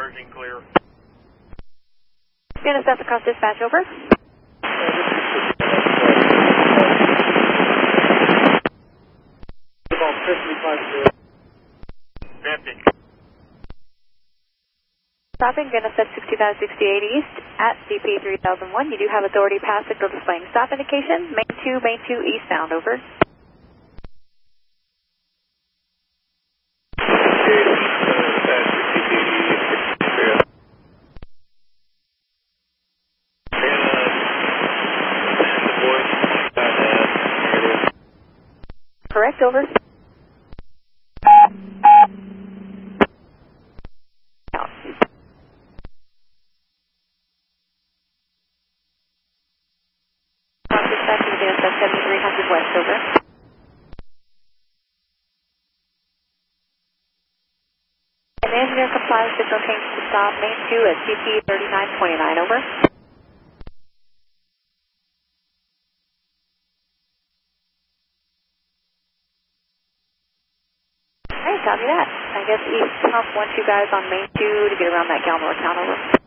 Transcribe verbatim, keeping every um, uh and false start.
merging clear. Unit South across dispatch, over. About fifty-five zero. fifty. Stopping, gonna set sixty-five sixty-eight East at D P three thousand one. You do have authority past signal displaying stop indication. Main two, main two eastbound, over. Correct, over. Out. Dispatch, you can set seventy-three hundred west, over. An engineer complies signal change to stop main two at C P thirty-nine twenty-nine, over. Hey, copy that. I guess east pump wants you guys on main two to get around that Galmore town, over.